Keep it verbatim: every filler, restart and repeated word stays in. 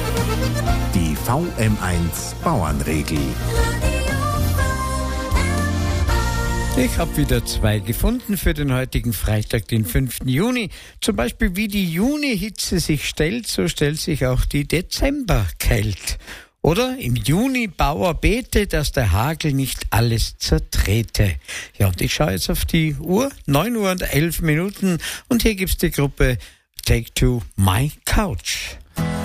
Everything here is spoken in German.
Die V M eins Bauernregel. Ich habe wieder zwei gefunden für den heutigen Freitag, den fünften Juni. Zum Beispiel, wie die Junihitze sich stellt, so stellt sich auch die Dezemberkälte. Oder im Juni Bauer bete, dass der Hagel nicht alles zertrete. Ja, und ich schaue jetzt auf die Uhr, neun Uhr und elf Minuten. Und hier gibt's die Gruppe Take to My Couch.